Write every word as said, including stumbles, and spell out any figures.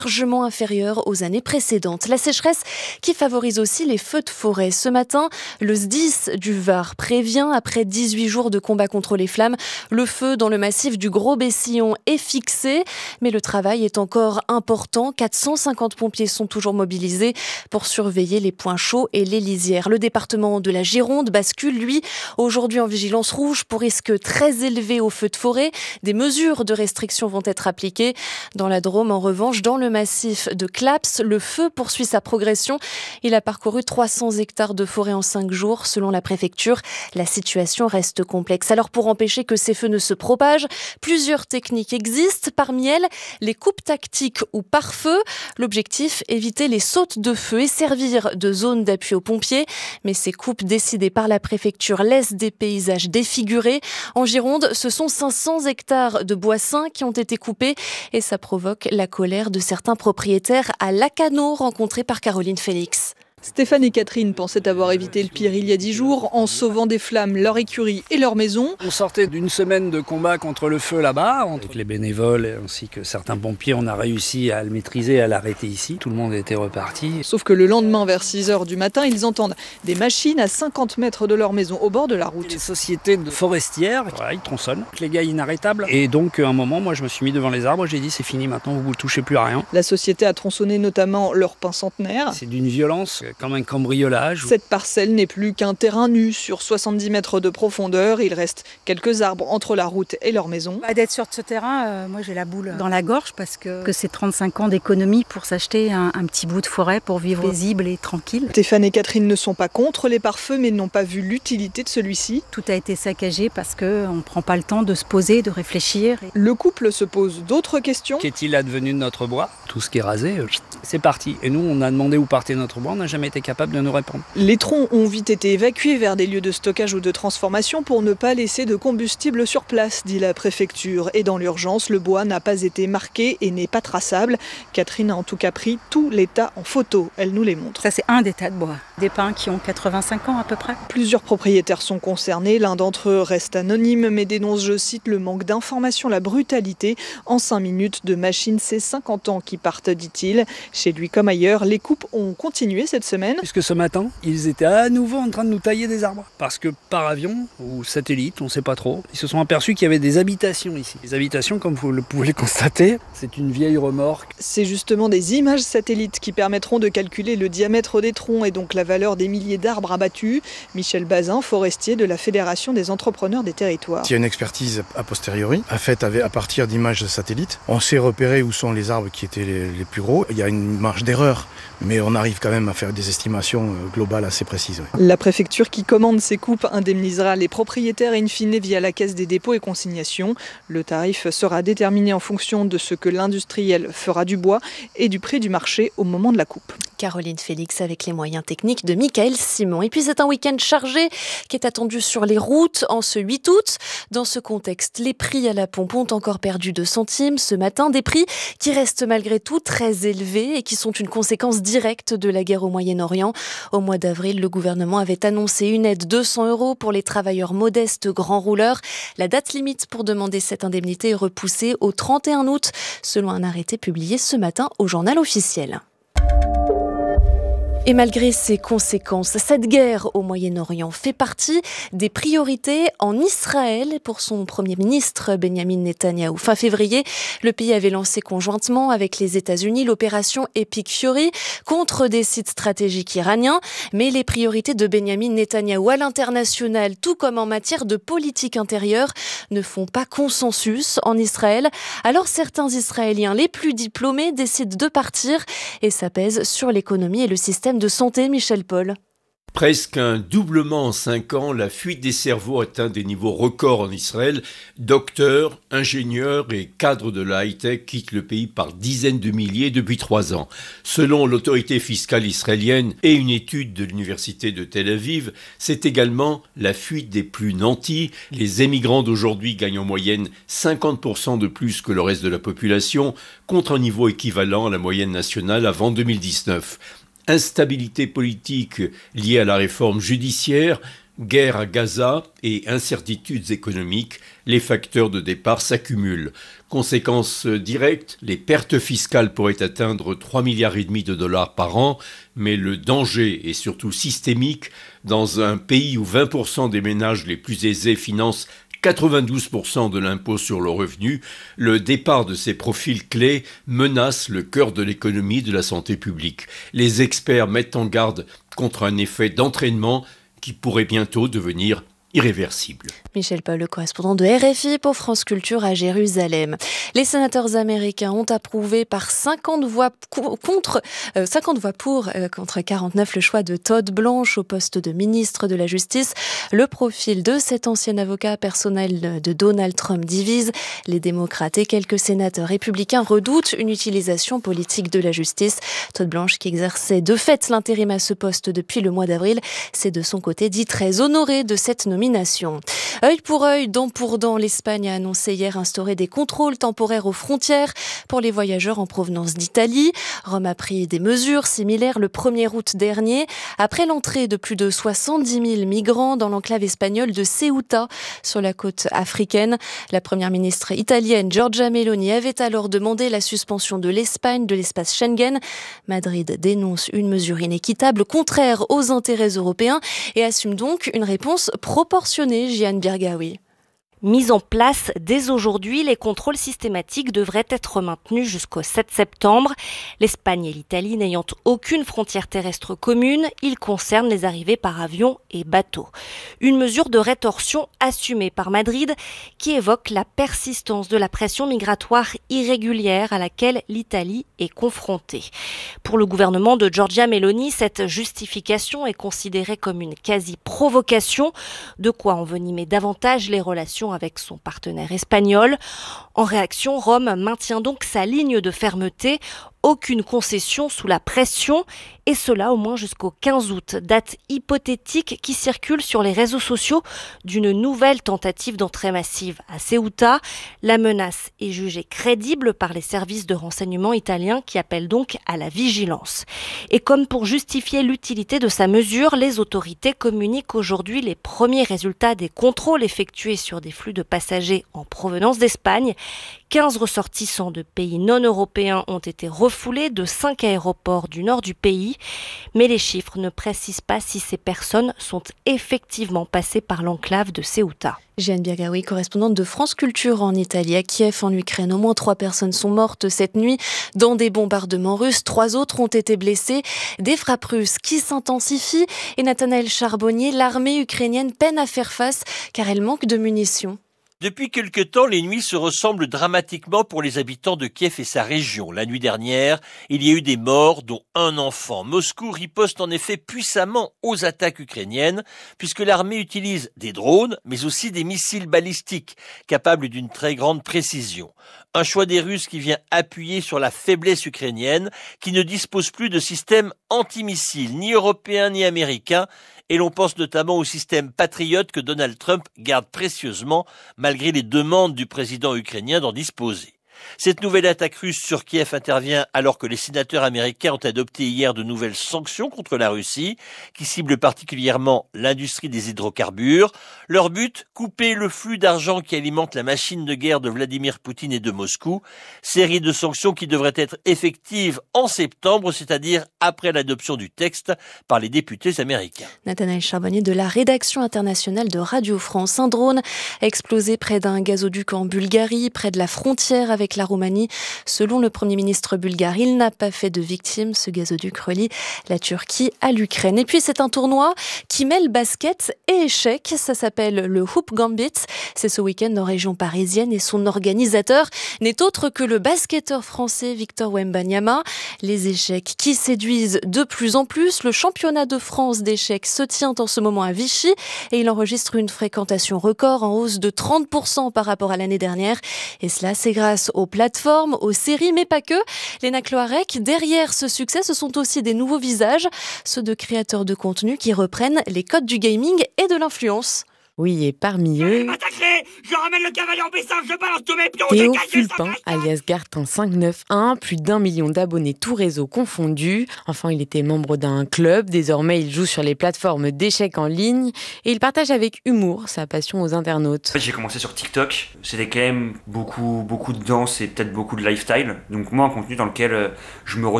largement inférieure aux années précédentes. La sécheresse qui favorise aussi les feux de forêt. Ce matin, le S D I S du Var prévient, après dix-huit jours de combat contre les flammes, le feu dans le massif du Gros-Bessillon est fixé, mais le travail est encore important. quatre cent cinquante pompiers sont toujours mobilisés pour surveiller les points chauds et les lisières. Le département de la Gironde bascule, lui, aujourd'hui en vigilance rouge pour risque très élevé aux feux de forêt. Des mesures de restriction vont être appliquées. Dans la Drôme, en revanche, dans le massif de Claps, le feu poursuit sa progression. Il a parcouru trois cents hectares de forêt en cinq jours. Selon la préfecture, la situation reste complexe. Alors, pour empêcher que ces feux ne se propagent, plusieurs techniques existent. Parmi elles, les coupes tactiques ou pare-feu. L'objectif, éviter les sautes de feu et servir de zone d'appui aux pompiers. Mais ces coupes décidées par la préfecture laissent des paysages défigurés. En Gironde, ce sont cinq cents hectares de bois sains qui ont été coupés et ça provoque la colère de certains propriétaires à Lacanau, rencontrés par Caroline Félix. Stéphane et Catherine pensaient avoir évité le pire il y a dix jours en sauvant des flammes leur écurie et leur maison. On sortait d'une semaine de combat contre le feu là-bas. Avec les bénévoles ainsi que certains pompiers, on a réussi à le maîtriser, à l'arrêter ici. Tout le monde était reparti. Sauf que le lendemain, vers six heures du matin, ils entendent des machines à cinquante mètres de leur maison, au bord de la route. Les sociétés de forestières, voilà, ils tronçonnent. Les gars inarrêtables. Et donc, à un moment, moi, je me suis mis devant les arbres. J'ai dit, c'est fini maintenant, vous ne touchez plus à rien. La société a tronçonné notamment leur pin centenaire. C'est d'une violence, comme un cambriolage. Cette parcelle n'est plus qu'un terrain nu sur soixante-dix mètres de profondeur. Il reste quelques arbres entre la route et leur maison. Bah, d'être sur ce terrain, euh, moi j'ai la boule dans la gorge parce que, que c'est trente-cinq ans d'économie pour s'acheter un, un petit bout de forêt pour vivre paisible et tranquille. Stéphane et Catherine ne sont pas contre les pare-feux mais n'ont pas vu l'utilité de celui-ci. Tout a été saccagé parce qu'on ne prend pas le temps de se poser, de réfléchir. Le couple se pose d'autres questions. Qu'est-il advenu de notre bois ? Tout ce qui est rasé, c'est parti. Et nous, on a demandé où partait notre bois, on n'a jamais été capable de nous répondre. Les troncs ont vite été évacués vers des lieux de stockage ou de transformation pour ne pas laisser de combustible sur place, dit la préfecture. Et dans l'urgence, le bois n'a pas été marqué et n'est pas traçable. Catherine a en tout cas pris tous les tas en photo. Elle nous les montre. Ça, c'est un des tas de bois. Des pins qui ont quatre-vingt-cinq ans à peu près. Plusieurs propriétaires sont concernés. L'un d'entre eux reste anonyme mais dénonce, je cite, le manque d'information, la brutalité. En cinq minutes de machine, c'est cinquante ans qui partent, dit-il. Chez lui comme ailleurs, les coupes ont continué cette semaine. Puisque ce matin, ils étaient à nouveau en train de nous tailler des arbres. Parce que par avion ou satellite, on ne sait pas trop, ils se sont aperçus qu'il y avait des habitations ici. Les habitations, comme vous le pouvez le constater, c'est une vieille remorque. C'est justement des images satellites qui permettront de calculer le diamètre des troncs et donc la valeur des milliers d'arbres abattus. Michel Bazin, forestier de la Fédération des entrepreneurs des territoires. Il y a une expertise a posteriori, à faite à partir d'images satellites. On sait repérer où sont les arbres qui étaient les, les plus gros. Il y a une marge d'erreur, mais on arrive quand même à faire des estimations globales assez précises. Oui. La préfecture qui commande ces coupes indemnisera les propriétaires in fine via la caisse des dépôts et consignations. Le tarif sera déterminé en fonction de ce que l'industriel fera du bois et du prix du marché au moment de la coupe. Caroline Félix avec les moyens techniques de Michael Simon. Et puis c'est un week-end chargé qui est attendu sur les routes en ce huit août. Dans ce contexte, les prix à la pompe ont encore perdu deux centimes ce matin. Des prix qui restent malgré tout très élevés et qui sont une conséquence directe de la guerre au Moyen-Orient. Au mois d'avril, le gouvernement avait annoncé une aide de deux cents euros pour les travailleurs modestes grands rouleurs. La date limite pour demander cette indemnité est repoussée au trente et un août, selon un arrêté publié ce matin au journal officiel. Et malgré ses conséquences, cette guerre au Moyen-Orient fait partie des priorités en Israël pour son Premier ministre Benjamin Netanyahou. Fin février, le pays avait lancé conjointement avec les États-Unis l'opération Epic Fury contre des sites stratégiques iraniens. Mais les priorités de Benjamin Netanyahou à l'international, tout comme en matière de politique intérieure, ne font pas consensus en Israël. Alors certains Israéliens les plus diplômés décident de partir et ça pèse sur l'économie et le système de santé. Michel Paul. Presque un doublement en cinq ans, la fuite des cerveaux atteint des niveaux records en Israël. Docteurs, ingénieurs et cadres de la high-tech quittent le pays par dizaines de milliers depuis trois ans. Selon l'autorité fiscale israélienne et une étude de l'université de Tel Aviv, c'est également la fuite des plus nantis. Les émigrants d'aujourd'hui gagnent en moyenne cinquante pour cent de plus que le reste de la population, contre un niveau équivalent à la moyenne nationale avant deux mille dix-neuf. Instabilité politique liée à la réforme judiciaire, Guerre à Gaza et incertitudes économiques, les facteurs de départ s'accumulent. Conséquence directe, les pertes fiscales pourraient atteindre trois milliards et demi de dollars par an, mais le danger est surtout systémique dans un pays où vingt pour cent des ménages les plus aisés financent quatre-vingt-douze pour cent de l'impôt sur le revenu. Le départ de ces profils clés menace le cœur de l'économie de la santé publique. Les experts mettent en garde contre un effet d'entraînement qui pourrait bientôt devenir irréversible. Michel Paul, le correspondant de R F I pour France Culture à Jérusalem. Les sénateurs américains ont approuvé par cinquante voix contre, euh, cinquante voix pour euh, contre quarante-neuf le choix de Todd Blanche au poste de ministre de la Justice. Le profil de cet ancien avocat personnel de Donald Trump divise. Les démocrates et quelques sénateurs républicains redoutent une utilisation politique de la justice. Todd Blanche, qui exerçait de fait l'intérim à ce poste depuis le mois d'avril, s'est de son côté dit très honoré de cette nomination. Œil pour œil, dent pour dent, l'Espagne a annoncé hier instaurer des contrôles temporaires aux frontières pour les voyageurs en provenance d'Italie. Rome a pris des mesures similaires le premier août dernier, après l'entrée de plus de soixante-dix mille migrants dans l'enclave espagnole de Ceuta, sur la côte africaine. La première ministre italienne Giorgia Meloni avait alors demandé la suspension de l'Espagne de l'espace Schengen. Madrid dénonce une mesure inéquitable, contraire aux intérêts européens, et assume donc une réponse proportionnée. Jeanne Birgaoui. Mis en place dès aujourd'hui, les contrôles systématiques devraient être maintenus jusqu'au sept septembre. L'Espagne et l'Italie n'ayant aucune frontière terrestre commune, ils concernent les arrivées par avion et bateau. Une mesure de rétorsion assumée par Madrid qui évoque la persistance de la pression migratoire irrégulière à laquelle l'Italie est confrontée. Pour le gouvernement de Giorgia Meloni, cette justification est considérée comme une quasi-provocation, de quoi envenimer davantage les relations avec son partenaire espagnol. En réaction, Rome maintient donc sa ligne de fermeté. Aucune concession sous la pression, et cela au moins jusqu'au quinze août, date hypothétique qui circule sur les réseaux sociaux d'une nouvelle tentative d'entrée massive à Ceuta. La menace est jugée crédible par les services de renseignement italiens qui appellent donc à la vigilance. Et comme pour justifier l'utilité de sa mesure, les autorités communiquent aujourd'hui les premiers résultats des contrôles effectués sur des flux de passagers en provenance d'Espagne. quinze ressortissants de pays non européens ont été refoulés de cinq aéroports du nord du pays, mais les chiffres ne précisent pas si ces personnes sont effectivement passées par l'enclave de Ceuta. Jeanne Birgaoui, correspondante de France Culture en Italie, à Kiev, en Ukraine. Au moins trois personnes sont mortes cette nuit dans des bombardements russes. Trois autres ont été blessées. Des frappes russes qui s'intensifient. Et Nathanaël Charbonnier, l'armée ukrainienne peine à faire face car elle manque de munitions. Depuis quelque temps, les nuits se ressemblent dramatiquement pour les habitants de Kiev et sa région. La nuit dernière, il y a eu des morts, dont un enfant. Moscou riposte en effet puissamment aux attaques ukrainiennes, puisque l'armée utilise des drones, mais aussi des missiles balistiques, capables d'une très grande précision. Un choix des Russes qui vient appuyer sur la faiblesse ukrainienne, qui ne dispose plus de système antimissiles, ni européen ni américain, et l'on pense notamment au système Patriot que Donald Trump garde précieusement, malgré les demandes du président ukrainien d'en disposer. Cette nouvelle attaque russe sur Kiev intervient alors que les sénateurs américains ont adopté hier de nouvelles sanctions contre la Russie, qui ciblent particulièrement l'industrie des hydrocarbures. Leur but, couper le flux d'argent qui alimente la machine de guerre de Vladimir Poutine et de Moscou. Série de sanctions qui devraient être effectives en septembre, c'est-à-dire après l'adoption du texte par les députés américains. Nathanaël Charbonnier de la rédaction internationale de Radio France. Un drone a explosé près d'un gazoduc en Bulgarie, près de la frontière avec la Roumanie. Selon le Premier ministre bulgare, il n'a pas fait de victimes. Ce gazoduc relie la Turquie à l'Ukraine. Et puis c'est un tournoi qui mêle basket et échecs. Ça s'appelle le Hoop Gambit. C'est ce week-end en région parisienne et son organisateur n'est autre que le basketteur français Victor Wembanyama. Les échecs qui séduisent de plus en plus. Le championnat de France d'échecs se tient en ce moment à Vichy et il enregistre une fréquentation record en hausse de trente pour cent par rapport à l'année dernière. Et cela, c'est grâce aux plateformes, aux séries, mais pas que. Léna Cloarec, derrière ce succès, ce sont aussi des nouveaux visages, ceux de créateurs de contenu qui reprennent les codes du gaming et de l'influence. Oui, et parmi eux, je ramène le cavalier en baissant, je balance tous mes pions. Théo Fulpin, alias Gartin cinq neuf un, plus d'un million d'abonnés, tout réseau confondu. Enfin, il était membre d'un club. Désormais, il joue sur les plateformes d'échecs en ligne et il partage avec humour sa passion aux internautes. En fait, j'ai commencé sur TikTok. C'était quand même beaucoup, beaucoup de danse et peut-être beaucoup de lifestyle. Donc moi, un contenu dans lequel je me retrouve